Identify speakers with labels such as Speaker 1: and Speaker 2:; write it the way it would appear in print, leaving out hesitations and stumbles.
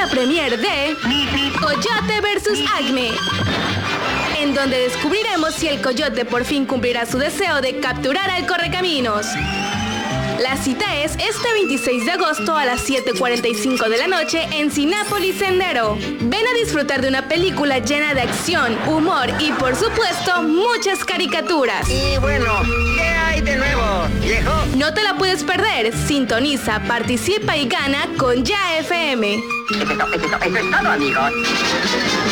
Speaker 1: la premiere de Coyote vs Acme, en donde descubriremos si el coyote por fin cumplirá su deseo de capturar al correcaminos. La cita es este 26 de agosto a las 7:45 de la noche en Cinépolis Sendero. Ven a disfrutar de una película llena de acción, humor y, por supuesto, muchas caricaturas.
Speaker 2: Y bueno, ¿qué hay de nuevo, viejo?
Speaker 1: No te la puedes perder. Sintoniza, participa y gana con Ya FM.
Speaker 2: Eso es todo, amigos.